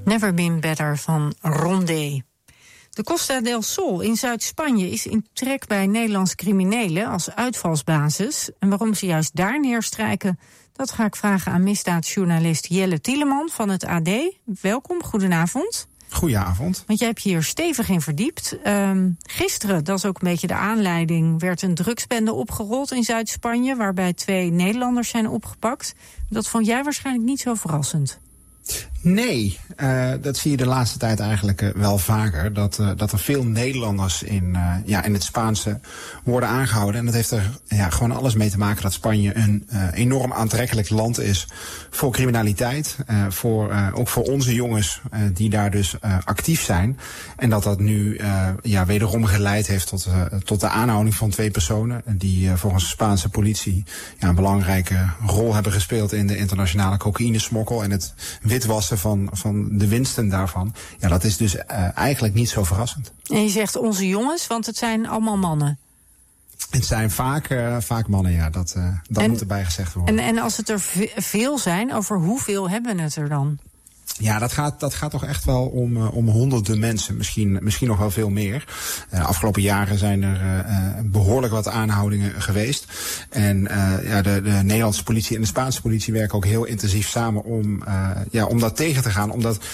Never Been Better van Rondé. De Costa del Sol in Zuid-Spanje is in trek bij Nederlandse criminelen als uitvalsbasis. En waarom ze juist daar neerstrijken, dat ga ik vragen aan misdaadjournalist Jelle Tieleman van het AD. Welkom, goedenavond. Goedenavond. Want jij hebt hier stevig in verdiept. Gisteren, dat is ook een beetje de aanleiding, werd een drugsbende opgerold in Zuid-Spanje, waarbij 2 Nederlanders zijn opgepakt. Dat vond jij waarschijnlijk niet zo verrassend. Nee, dat zie je de laatste tijd eigenlijk wel vaker. Dat er veel Nederlanders in het Spaanse worden aangehouden. En dat heeft er gewoon alles mee te maken dat Spanje een enorm aantrekkelijk land is voor criminaliteit. Ook voor onze jongens die daar dus actief zijn. En dat nu wederom geleid heeft tot de aanhouding van 2 personen die volgens de Spaanse politie een belangrijke rol hebben gespeeld in de internationale cocaïnesmokkel en het witwassen van de winsten daarvan. Ja, dat is dus eigenlijk niet zo verrassend. En je zegt onze jongens, want het zijn allemaal mannen. Het zijn vaak mannen, ja. Dat moet erbij gezegd worden. En als het er veel zijn, over hoeveel hebben we het er dan? Ja, dat gaat toch echt wel om honderden mensen, misschien nog wel veel meer. Afgelopen jaren zijn er behoorlijk wat aanhoudingen geweest. En de Nederlandse politie en de Spaanse politie werken ook heel intensief samen om dat tegen te gaan. Omdat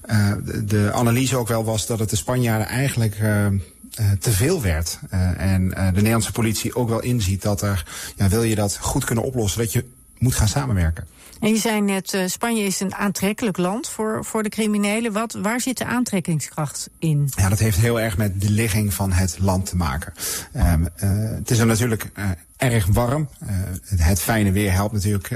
de analyse ook wel was dat het de Spanjaarden eigenlijk te veel werd. En de Nederlandse politie ook wel inziet dat wil je dat goed kunnen oplossen, dat je moet gaan samenwerken. En je zei net, Spanje is een aantrekkelijk land voor de criminelen. Waar zit de aantrekkingskracht in? Ja, dat heeft heel erg met de ligging van het land te maken. Het is er natuurlijk erg warm. Het fijne weer helpt natuurlijk,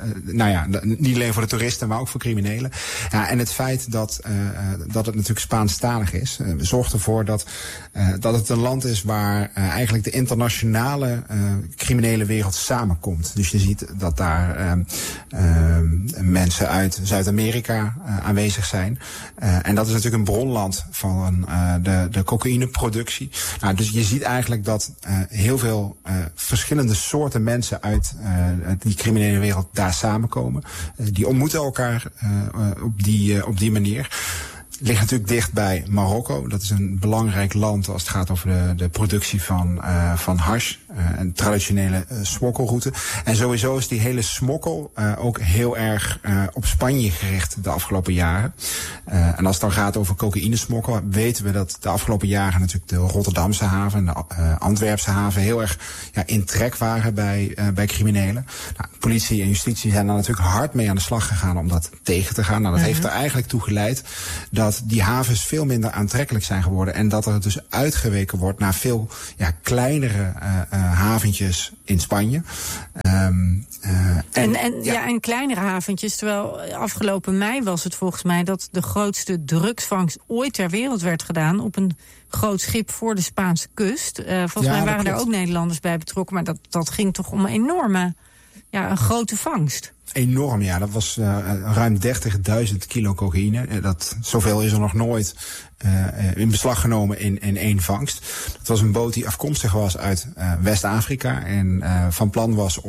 niet alleen voor de toeristen, maar ook voor criminelen. Ja, en het feit dat het natuurlijk Spaanstalig is, zorgt ervoor dat het een land is waar eigenlijk de internationale criminele wereld samenkomt. Dus je ziet dat daar mensen uit Zuid-Amerika aanwezig zijn. En dat is natuurlijk een bronland van de cocaïneproductie. Nou, dus je ziet eigenlijk dat heel veel verschillende soorten mensen uit die criminele wereld daar samenkomen. Die ontmoeten elkaar op die manier. Ligt natuurlijk dicht bij Marokko. Dat is een belangrijk land als het gaat over de productie van hash. Een traditionele smokkelroute. En sowieso is die hele smokkel ook heel erg op Spanje gericht de afgelopen jaren. En als het dan gaat over cocaïnesmokkel, weten we dat de afgelopen jaren natuurlijk de Rotterdamse haven en de Antwerpse haven heel erg in trek waren bij criminelen. Nou, politie en justitie zijn daar natuurlijk hard mee aan de slag gegaan om dat tegen te gaan. Nou, dat heeft er eigenlijk toe geleid dat die havens veel minder aantrekkelijk zijn geworden. En dat er dus uitgeweken wordt naar veel kleinere haventjes in Spanje. En kleinere haventjes. Terwijl afgelopen mei was het volgens mij dat de grootste drugsvangst ooit ter wereld werd gedaan op een groot schip voor de Spaanse kust. Volgens mij waren daar ook Nederlanders bij betrokken. Maar dat ging toch om een enorme, een grote vangst. Enorm, ja. Dat was ruim 30.000 kilo cocaïne. Zoveel is er nog nooit in beslag genomen in 1 vangst. Dat was een boot die afkomstig was uit West-Afrika en van plan was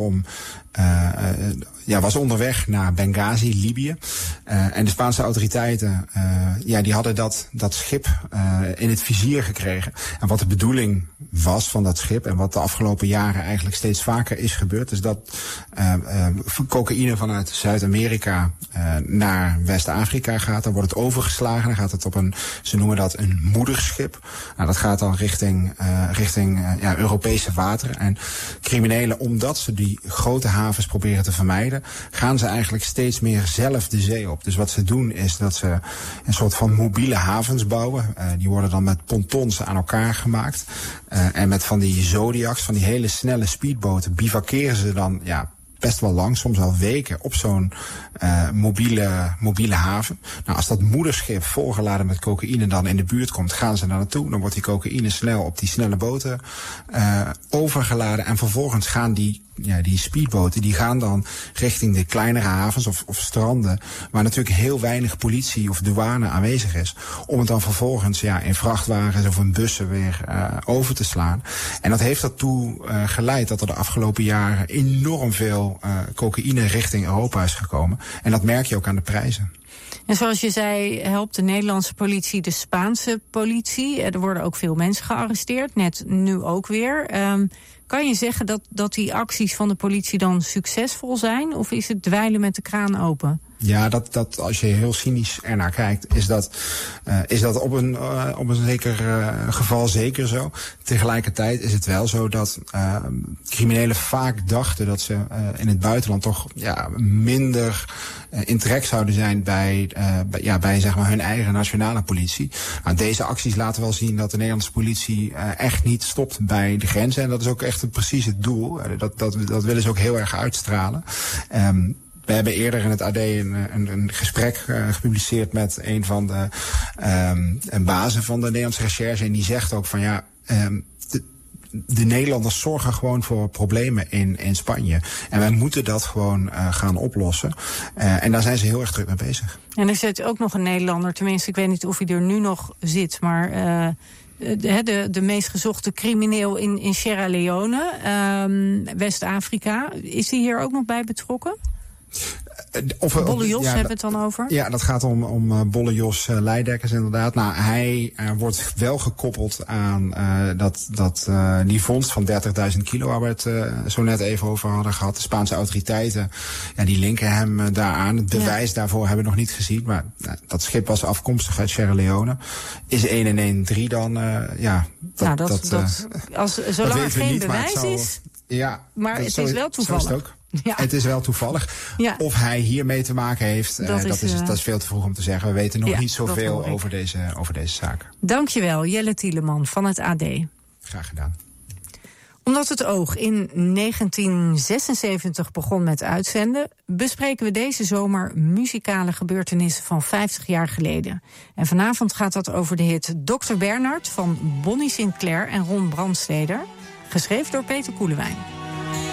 was onderweg naar Benghazi, Libië. En de Spaanse autoriteiten die hadden dat schip in het vizier gekregen. En wat de bedoeling was van dat schip en wat de afgelopen jaren eigenlijk steeds vaker is gebeurd, is dat cocaïne vanuit Zuid-Amerika naar West-Afrika gaat. Dan wordt het overgeslagen, dan gaat het op ze noemen dat een moederschip. Nou, dat gaat dan richting Europese wateren. En criminelen, omdat ze die grote havens proberen te vermijden, gaan ze eigenlijk steeds meer zelf de zee op. Dus wat ze doen is dat ze een soort van mobiele havens bouwen. Die worden dan met pontons aan elkaar gemaakt. En met van die Zodiacs, van die hele snelle speedboten, bivakeren ze dan best wel lang, soms al weken, op zo'n mobiele haven. Nou, als dat moederschip volgeladen met cocaïne dan in de buurt komt, gaan ze daar naartoe. Dan wordt die cocaïne snel op die snelle boten overgeladen. En vervolgens gaan die speedboten, die gaan dan richting de kleinere havens of stranden, waar natuurlijk heel weinig politie of douane aanwezig is, om het dan vervolgens in vrachtwagens of in bussen weer over te slaan. En dat heeft ertoe geleid dat er de afgelopen jaren enorm veel veel cocaïne richting Europa is gekomen. En dat merk je ook aan de prijzen. En zoals je zei, helpt de Nederlandse politie de Spaanse politie. Er worden ook veel mensen gearresteerd, net nu ook weer. Kan je zeggen dat die acties van de politie dan succesvol zijn? Of is het dweilen met de kraan open? Ja, dat als je heel cynisch ernaar kijkt, is dat op een zeker geval zeker zo. Tegelijkertijd is het wel zo dat criminelen vaak dachten dat ze in het buitenland toch minder in trek zouden zijn bij zeg maar hun eigen nationale politie. Nou, deze acties laten wel zien dat de Nederlandse politie echt niet stopt bij de grenzen. En dat is ook echt precies het doel. Dat willen ze ook heel erg uitstralen. We hebben eerder in het AD een gesprek gepubliceerd met een van de bazen van de Nederlandse recherche. En die zegt ook van de Nederlanders zorgen gewoon voor problemen in Spanje. En wij moeten dat gewoon gaan oplossen. En daar zijn ze heel erg druk mee bezig. En er zit ook nog een Nederlander, tenminste ik weet niet of hij er nu nog zit, maar de meest gezochte crimineel in Sierra Leone, West-Afrika. Is hij hier ook nog bij betrokken? Bolle Jos hebben we het dan over? Ja, dat gaat om Bolle Jos Leidekkers inderdaad. Nou, hij wordt wel gekoppeld aan die vondst van 30.000 kilo waar we het zo net even over hadden gehad. De Spaanse autoriteiten die linken hem daaraan. Het bewijs daarvoor hebben we nog niet gezien. Maar dat schip was afkomstig uit Sierra Leone. Is 1 en 1 3 dan? Zolang er geen bewijs is. Ja, maar het is wel toevallig. Zo is het ook. Ja. Het is wel toevallig. Ja. Of hij hiermee te maken heeft, dat is veel te vroeg om te zeggen. We weten nog niet zoveel over deze zaak. Dankjewel, Jelle Tieleman van het AD. Graag gedaan. Omdat het Oog in 1976 begon met uitzenden, bespreken we deze zomer muzikale gebeurtenissen van 50 jaar geleden. En vanavond gaat dat over de hit Dr. Bernhard van Bonnie Sinclair en Ron Brandsteder, geschreven door Peter Koelewijn.